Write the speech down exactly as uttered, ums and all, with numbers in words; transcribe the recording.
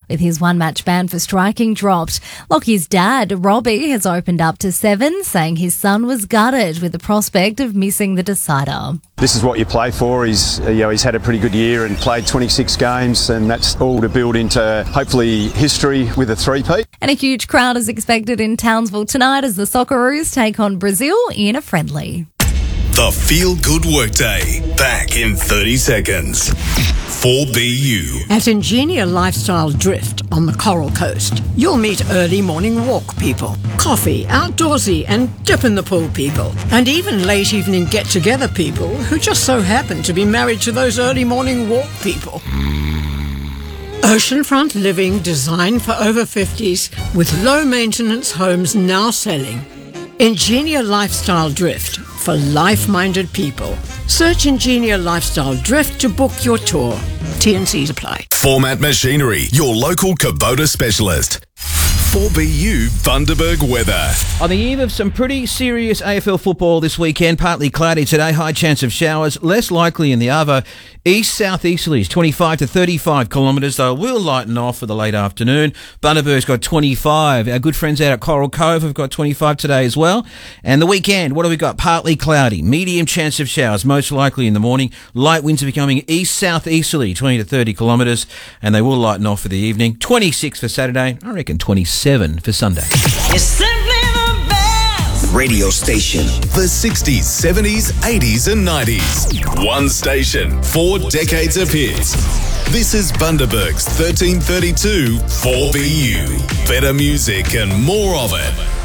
with his one-match ban for striking dropped. Lockie's dad, Robbie, has opened up to Seven, saying his son was gutted with the prospect of missing the decider. This is what you play for. He's, you know, he's had a pretty good year and played twenty-six games, and that's all to build into, hopefully, history with a three-peat. And a huge crowd is expected in Townsville tonight as the Socceroos take on Brazil in a friendly. The Feel Good Workday. Back in thirty seconds. four B U. At Ingenia Lifestyle Drift on the Coral Coast, you'll meet early morning walk people, coffee, outdoorsy and dip in the pool people, and even late evening get-together people who just so happen to be married to those early morning walk people. Oceanfront living designed for over fifties with low-maintenance homes now selling. Ingenia Lifestyle Drift for life-minded people. Search Ingenia Lifestyle Drift to book your tour. T and Cs apply. Format Machinery, your local Kubota specialist. four B U Bundaberg weather. On the eve of some pretty serious A F L football this weekend, partly cloudy today, high chance of showers, less likely in the other. East-southeasterlies, twenty-five to thirty-five kilometres. They will lighten off for the late afternoon. Bundaberg's got twenty-five. Our good friends out at Coral Cove have got twenty-five today as well. And the weekend, what have we got? Partly cloudy, medium chance of showers, most likely in the morning. Light winds are becoming east-southeasterly, twenty to thirty kilometres, and they will lighten off for the evening. twenty-six for Saturday, I reckon twenty-seven for Sunday. It's simply the best Radio station. The sixties, seventies, eighties and nineties. One station, four decades of hits. This is Bundaberg's thirteen thirty-two four B U. Better music and more of it.